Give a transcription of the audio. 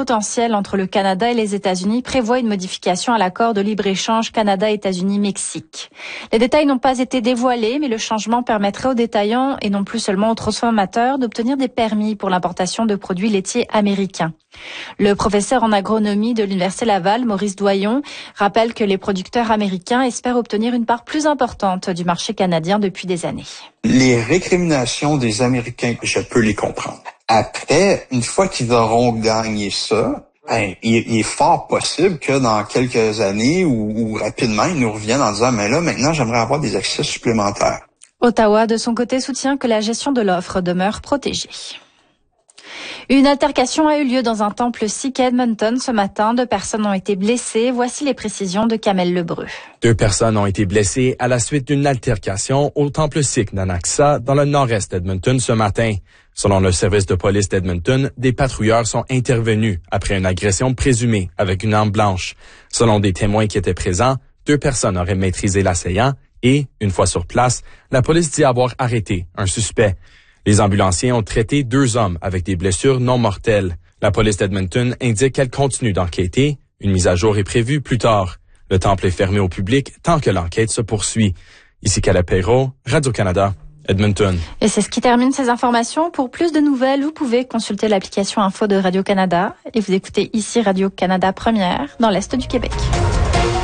potentielle entre le Canada et les États-Unis prévoit une modification à l'accord de libre-échange Canada-États-Unis-Mexique. Les détails n'ont pas été dévoilés, mais le changement permettrait aux détaillants et non plus seulement aux transformateurs d'obtenir des permis pour l'importation de produits laitiers américains. Le professeur en agronomie de l'Université Laval, Maurice Doyon, rappelle que les producteurs américains espèrent obtenir une part plus importante du marché canadien depuis des années. Les récriminations des Américains, je peux les comprendre. Après, une fois qu'ils auront gagné ça, il est fort possible que dans quelques années ou rapidement, ils nous reviennent en disant « Mais là, maintenant, j'aimerais avoir des accès supplémentaires. » Ottawa, de son côté, soutient que la gestion de l'offre demeure protégée. Une altercation a eu lieu dans un temple sikh à Edmonton ce matin. 2 personnes ont été blessées. Voici les précisions de Kamel Lebreu. 2 personnes ont été blessées à la suite d'une altercation au temple sikh d'Anaxa dans le nord-est d'Edmonton ce matin. Selon le service de police d'Edmonton, des patrouilleurs sont intervenus après une agression présumée avec une arme blanche. Selon des témoins qui étaient présents, 2 personnes auraient maîtrisé l'assaillant et, une fois sur place, la police dit avoir arrêté un suspect. Les ambulanciers ont traité 2 hommes avec des blessures non mortelles. La police d'Edmonton indique qu'elle continue d'enquêter. Une mise à jour est prévue plus tard. Le temple est fermé au public tant que l'enquête se poursuit. Ici Caleb Perrault, Radio-Canada, Edmonton. Et c'est ce qui termine ces informations. Pour plus de nouvelles, vous pouvez consulter l'application Info de Radio-Canada et vous écoutez ici Radio-Canada Première dans l'Est du Québec.